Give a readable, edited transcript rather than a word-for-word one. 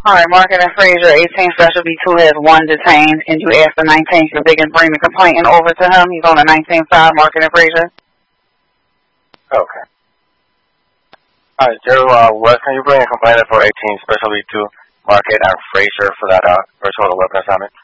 All right, Market and Frazier, 18 Special B2 has one detained, and you asked the 19th if they can bring the complainant over to him. He's on the 19th side, Market and Frazier. Okay. All right, Joe, what can you bring a complainant for 18 Special B2, Market and Frazier for that virtual weapon assignment?